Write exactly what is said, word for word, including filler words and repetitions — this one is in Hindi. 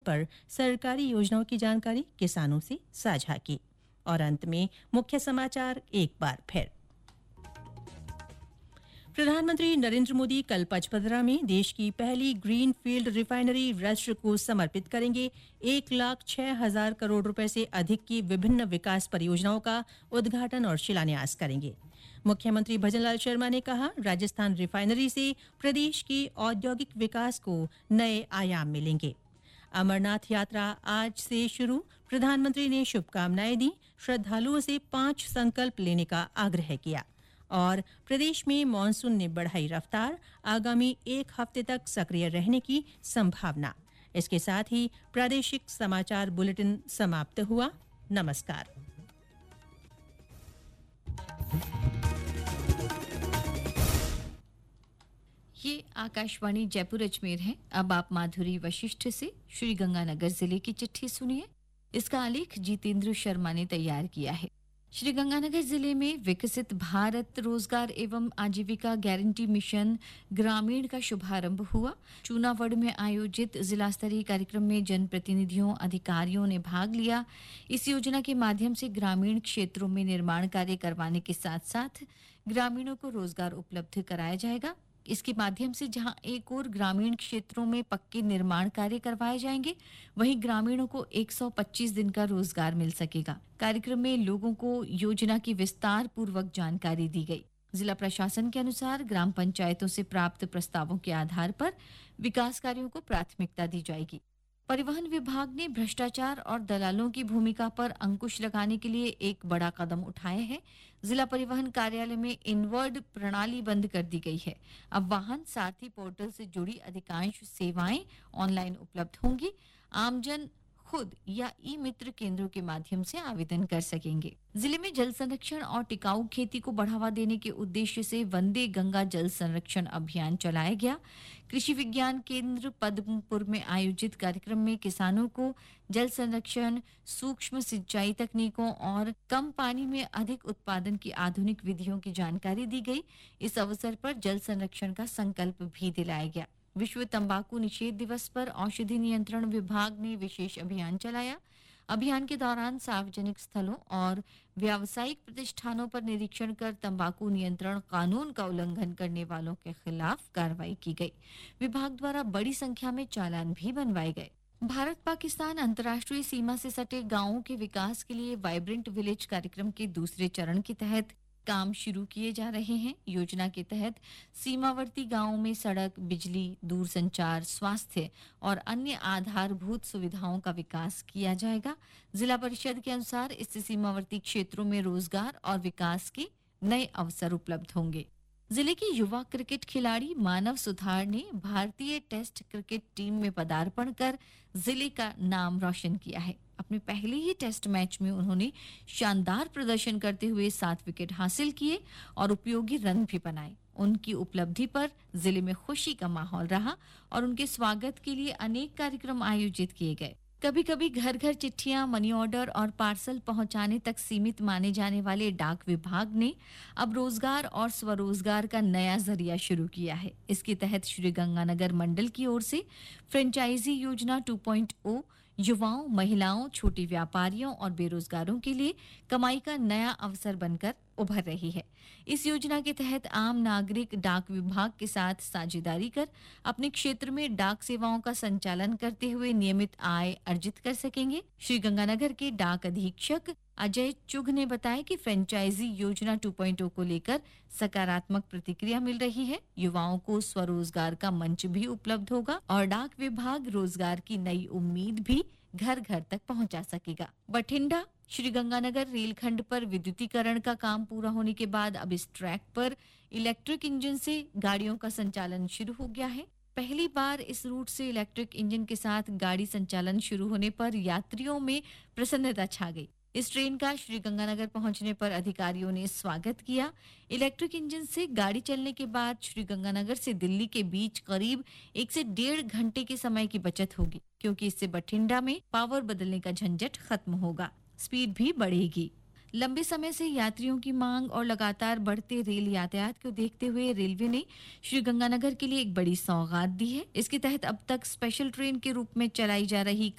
पर सरकारी योजनाओं की जानकारी किसानों से साझा की। और अंत में मुख्य समाचार एक बार फिर। प्रधानमंत्री नरेंद्र मोदी कल पचपदरा में देश की पहली ग्रीन फील्ड रिफाइनरी राष्ट्र को समर्पित करेंगे। एक लाख छह हजार करोड़ रुपए से अधिक की विभिन्न विकास परियोजनाओं का उद्घाटन और शिलान्यास करेंगे। मुख्यमंत्री भजनलाल शर्मा ने कहा, राजस्थान रिफाइनरी से प्रदेश के औद्योगिक विकास को नए आयाम मिलेंगे। अमरनाथ यात्रा आज से शुरू, प्रधानमंत्री ने शुभकामनाएं दी, श्रद्धालुओं से पांच संकल्प लेने का आग्रह किया। और प्रदेश में मानसून ने बढ़ाई रफ्तार, आगामी एक हफ्ते तक सक्रिय रहने की संभावना। इसके साथ ही प्रादेशिक समाचार बुलेटिन समाप्त हुआ। नमस्कार। ये आकाशवाणी जयपुर अजमेर है। अब आप माधुरी वशिष्ठ से श्री गंगानगर जिले की चिट्ठी सुनिए। इसका आलेख जितेंद्र शर्मा ने तैयार किया है। श्री गंगानगर जिले में विकसित भारत रोजगार एवं आजीविका गारंटी मिशन ग्रामीण का शुभारंभ हुआ। चूनावड़ में आयोजित जिला स्तरीय कार्यक्रम में जनप्रतिनिधियों अधिकारियों ने भाग लिया। इस योजना के माध्यम से ग्रामीण क्षेत्रों में निर्माण कार्य करवाने के साथ साथ ग्रामीणों को रोजगार उपलब्ध कराया जाएगा। इसके माध्यम से जहां एक और ग्रामीण क्षेत्रों में पक्के निर्माण कार्य करवाए जाएंगे, वहीं ग्रामीणों को एक सौ पच्चीस दिन का रोजगार मिल सकेगा। कार्यक्रम में लोगों को योजना की विस्तार पूर्वक जानकारी दी गई। जिला प्रशासन के अनुसार ग्राम पंचायतों से प्राप्त प्रस्तावों के आधार पर विकास कार्यों को प्राथमिकता दी जाएगी। परिवहन विभाग ने भ्रष्टाचार और दलालों की भूमिका पर अंकुश लगाने के लिए एक बड़ा कदम उठाया है। जिला परिवहन कार्यालय में इनवर्ड प्रणाली बंद कर दी गई है। अब वाहन सारथी पोर्टल से जुड़ी अधिकांश सेवाएं ऑनलाइन उपलब्ध होंगी। आमजन खुद या ई मित्र केंद्रों के माध्यम से आवेदन कर सकेंगे। जिले में जल संरक्षण और टिकाऊ खेती को बढ़ावा देने के उद्देश्य से वंदे गंगा जल संरक्षण अभियान चलाया गया। कृषि विज्ञान केंद्र पद्मपुर में आयोजित कार्यक्रम में किसानों को जल संरक्षण, सूक्ष्म सिंचाई तकनीकों और कम पानी में अधिक उत्पादन की आधुनिक विधियों की जानकारी दी गई। इस अवसर पर जल संरक्षण का संकल्प भी दिलाया गया। विश्व तंबाकू निषेध दिवस पर औषधि नियंत्रण विभाग ने विशेष अभियान चलाया। अभियान के दौरान सार्वजनिक स्थलों और व्यावसायिक प्रतिष्ठानों पर निरीक्षण कर तंबाकू नियंत्रण कानून का उल्लंघन करने वालों के खिलाफ कार्रवाई की गई। विभाग द्वारा बड़ी संख्या में चालान भी बनवाए गए। भारत पाकिस्तान अंतर्राष्ट्रीय सीमा से सटे गांवों के विकास के लिए वाइब्रेंट विलेज कार्यक्रम के दूसरे चरण के तहत काम शुरू किए जा रहे हैं। योजना के तहत सीमावर्ती गांवों में सड़क, बिजली, दूरसंचार, स्वास्थ्य और अन्य आधारभूत सुविधाओं का विकास किया जाएगा। जिला परिषद के अनुसार इससे सीमावर्ती क्षेत्रों में रोजगार और विकास के नए अवसर उपलब्ध होंगे। जिले के युवा क्रिकेट खिलाड़ी मानव सुथार ने भारतीय टेस्ट क्रिकेट टीम में पदार्पण कर जिले का नाम रोशन किया है। अपने पहले ही टेस्ट मैच में उन्होंने शानदार प्रदर्शन करते हुए सात विकेट हासिल किए और उपयोगी रन भी बनाए। उनकी उपलब्धि पर जिले में खुशी का माहौल रहा और उनके स्वागत के लिए अनेक कार्यक्रम आयोजित किए गए। कभी कभी घर घर चिट्ठियां, मनी ऑर्डर और पार्सल पहुंचाने तक सीमित माने जाने वाले डाक विभाग ने अब रोजगार और स्वरोजगार का नया जरिया शुरू किया है। इसके तहत श्री गंगानगर मंडल की ओर से फ्रेंचाइजी योजना टू पॉइंट ओ युवाओं, महिलाओं, छोटे व्यापारियों और बेरोजगारों के लिए कमाई का नया अवसर बनकर उभर रही है। इस योजना के तहत आम नागरिक डाक विभाग के साथ साझेदारी कर अपने क्षेत्र में डाक सेवाओं का संचालन करते हुए नियमित आय अर्जित कर सकेंगे। श्री गंगानगर के डाक अधीक्षक अजय चुघ ने बताया कि फ्रेंचाइजी योजना टू पॉइंट ओ को लेकर सकारात्मक प्रतिक्रिया मिल रही है। युवाओं को स्वरोजगार का मंच भी उपलब्ध होगा और डाक विभाग रोजगार की नई उम्मीद भी घर घर तक पहुंचा सकेगा। बठिंडा श्री गंगानगर रेलखंड पर विद्युतीकरण का काम पूरा होने के बाद अब इस ट्रैक पर इलेक्ट्रिक इंजन से गाड़ियों का संचालन शुरू हो गया है। पहली बार इस रूट से इलेक्ट्रिक इंजन के साथ गाड़ी संचालन शुरू होने पर यात्रियों में प्रसन्नता छा गई। इस ट्रेन का श्री गंगानगर पहुंचने पर अधिकारियों ने स्वागत किया। इलेक्ट्रिक इंजन से गाड़ी चलने के बाद श्री गंगानगर से दिल्ली के बीच करीब एक से डेढ़ घंटे के समय की बचत होगी, क्योंकि इससे बठिंडा में पावर बदलने का झंझट खत्म होगा, स्पीड भी बढ़ेगी। लंबे समय से यात्रियों की मांग और लगातार बढ़ते रेल यातायात को देखते हुए रेलवे ने श्री गंगानगर के लिए एक बड़ी सौगात दी है। इसके तहत अब तक स्पेशल ट्रेन के रूप में चलाई जा रही